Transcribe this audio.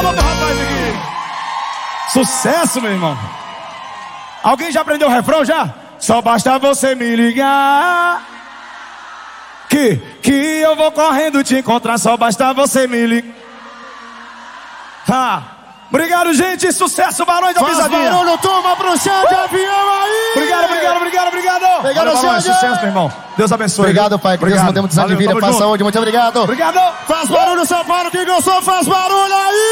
palma pro rapaz aqui. Sucesso, meu irmão. Alguém já aprendeu o refrão já? Só basta você me ligar que eu vou correndo te encontrar. Só basta você me ligar. Obrigado, gente. Sucesso, Barões da Pisadinha. Faz barulho, turma, pro chão de avião aí. Obrigado, sucesso, meu irmão. Deus abençoe. Obrigado, pai. Que Deus não dê muitos anos de vida, paz, saúde. Muito obrigado. Obrigado. Faz barulho, São Paulo. Quem gostou, faz barulho aí.